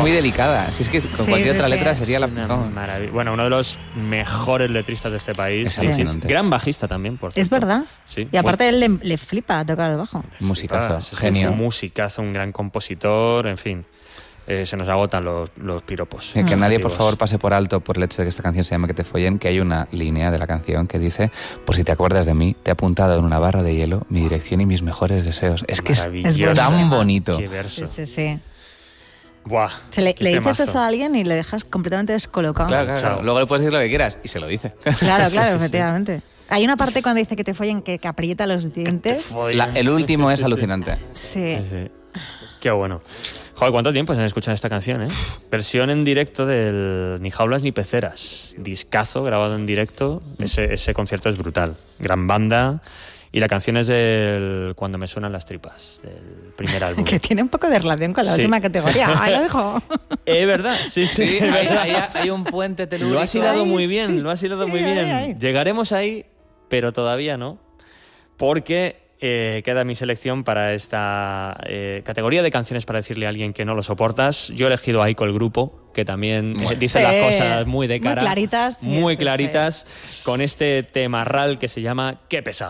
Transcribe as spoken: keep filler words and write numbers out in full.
muy delicada. Si es que con Sí, cualquier sí, otra sí. letra sería la... Una vamos. maravilla. Bueno, uno de los mejores letristas de este país. Es Sí, sí, alucinante. gran bajista también, por cierto. Es verdad. Sí. Y aparte él le, le flipa tocar el bajo. Musicazo, Ah, sí, sí, genio. Un musicazo, un gran compositor, en fin. Eh, se nos agotan los, los piropos. Que, que nadie, por adjetivos. favor, pase por alto por el hecho de que esta canción se llame Que te follen, que hay una línea de la canción que dice: por si te acuerdas de mí, te he apuntado en una barra de hielo mi dirección y mis mejores deseos. Es que es Maravilloso. tan bonito. Qué verso. Sí, sí, sí. Buah, Se le, qué le dices temazo. eso a alguien y le dejas completamente descolocado. Claro, claro, Chao. claro. Luego le puedes decir lo que quieras y se lo dice. Claro, Sí, claro, sí, sí. efectivamente. Hay una parte cuando dice que te follen que, que aprieta los dientes. La- el último Sí, es sí, sí. alucinante. Sí. Sí, sí. Qué bueno. Joder, ¿cuánto tiempo sin escuchar esta canción, eh? Versión en directo del Ni Jaulas ni Peceras. Discazo grabado en directo. Ese, ese concierto es brutal. Gran banda. Y la canción es del Cuando me suenan las tripas, del primer álbum. Que tiene un poco de relación con la Sí. última categoría. Ahí lo dejo. Es verdad, sí, sí. Sí, es hay, verdad. hay- hay un puente telúrico. Lo has hilado Ay, muy sí, bien, lo has hilado sí, muy ay, bien. ay. Llegaremos ahí, pero todavía no, porque eh, queda mi selección para esta eh, categoría de canciones para decirle a alguien que no lo soportas. Yo he elegido a Aiko, el grupo, que también eh, dice Sí, las cosas muy de muy cara. claritas, sí, Muy sí, claritas, con este temarral que se llama Qué pesado.